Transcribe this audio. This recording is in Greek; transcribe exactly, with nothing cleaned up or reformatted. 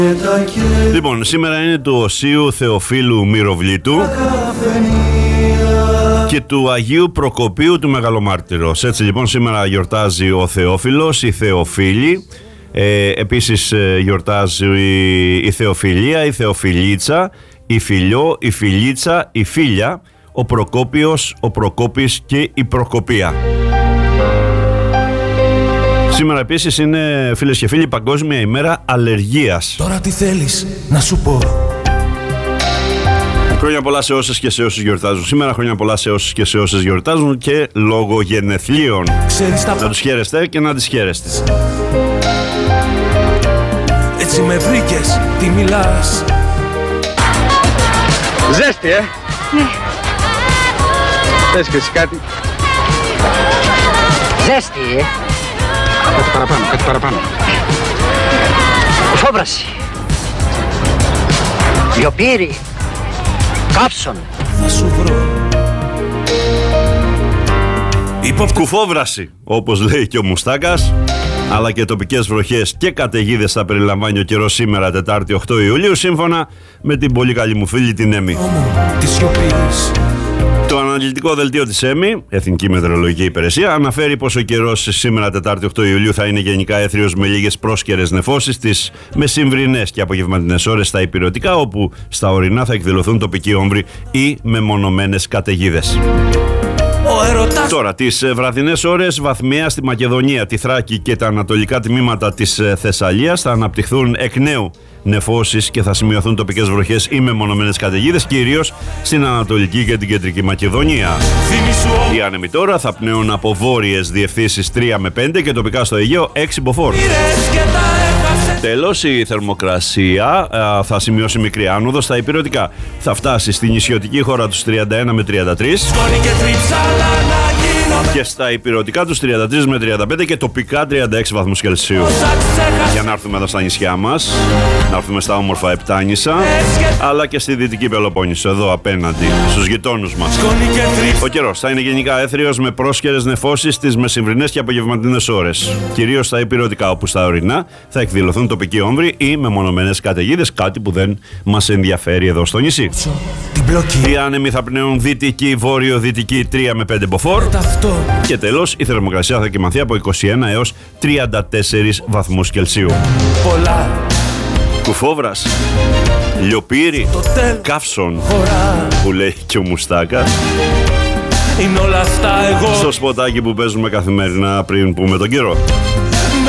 Λοιπόν, σήμερα είναι του Οσίου Θεοφίλου Μυροβλήτου και του Αγίου Προκοπίου του Μεγαλομάρτυρος. Έτσι λοιπόν σήμερα γιορτάζει ο Θεόφιλος, η Θεοφίλη. ε, Επίσης γιορτάζει η Θεοφιλία, η Θεοφιλίτσα, η Φιλιό, η Φιλίτσα, η Φίλια, ο Προκόπιος, ο Προκόπης και η Προκοπία. Σήμερα επίσης είναι, φίλες και φίλοι, Παγκόσμια ημέρα αλλεργίας. Τώρα τι θέλεις να σου πω? Χρόνια πολλά σε όσες και σε όσους γιορτάζουν σήμερα. Χρόνια πολλά σε όσους και σε όσες γιορτάζουν και λόγω γενεθλίων. Τα... Να τους χαίρεστε και να τις χαίρεστε. Έτσι με βρήκες, τι μιλάς? Ζέστη, ε! Ναι. Πες και εσύ κάτι. Ζέστη, ε! Κάτι παραπάνω, κάτι παραπάνω. Φόβραση. Λιοπύρι. Κάψον. Θα σου βρω. Κουφόβραση, όπως λέει και ο Μουστάκας. Αλλά και τοπικές βροχές και καταιγίδες θα περιλαμβάνει ο καιρός σήμερα, Τετάρτη οκτώ Ιουλίου, σύμφωνα με την πολύ καλή μου φίλη την Έμι. Το αναλυτικό δελτίο της ΕΜΗ, Εθνική Μετεωρολογική Υπηρεσία, αναφέρει πως ο καιρός σήμερα Τετάρτη οκτώ Ιουλίου θα είναι γενικά έθριος με λίγες πρόσκαιρες νεφώσεις τις μεσημβρινές και απογευματινές ώρες στα ηπειρωτικά, όπου στα ορεινά θα εκδηλωθούν τοπικοί όμβροι ή μεμονωμένες καταιγίδες. Τώρα, τις βραδινές ώρες βαθμιαία στη Μακεδονία, τη Θράκη και τα ανατολικά τμήματα της Θεσσαλίας θα αναπτυχθούν εκ νέου νεφώσεις και θα σημειωθούν τοπικές βροχές ή μεμονωμένες καταιγίδες, κυρίως στην Ανατολική και την Κεντρική Μακεδονία. Οι άνεμοι τώρα θα πνέουν από βόρειες διευθύνσεις τρία με πέντε και τοπικά στο Αιγαίο έξι μποφόρ. Τέλος, η θερμοκρασία α, θα σημειώσει μικρή άνοδο στα ηπειρωτικά. Θα φτάσει στη νησιωτική χώρα τους τριάντα ένα με τριάντα τρία και στα ηπειρωτικά τους τριάντα τρία με τριάντα πέντε και τοπικά τριάντα έξι βαθμούς Κελσίου. Για να έρθουμε εδώ στα νησιά μας, να έρθουμε στα όμορφα Επτάνησα, αλλά και στη Δυτική Πελοπόννησο, εδώ απέναντι στους γειτόνους μας. Ο καιρός θα είναι γενικά έθριος με πρόσκαιρες νεφώσεις στις μεσημβρινές και απογευματινές ώρες, κυρίως στα ηπειρωτικά, όπου στα ορεινά θα εκδηλωθούν τοπικοί όμβροι ή μεμονωμένες καταιγίδες, κάτι που δεν μας ενδιαφέρει εδώ στο νησί. Οι άνεμοι θα πνέουν δυτική, βόρειο-δυτική τρία με πέντε μποφόρ. Και τέλος, η θερμοκρασία θα κυμανθεί από είκοσι ένα έως τριάντα τέσσερις βαθμούς Κελσίου. Πολλά. Κουφόβρας, λιοπύρι, καύσον, που λέει και ο Μουστάκας. Είναι όλα αυτά εγώ. Στο σποτάκι που παίζουμε καθημερινά πριν πούμε τον καιρό.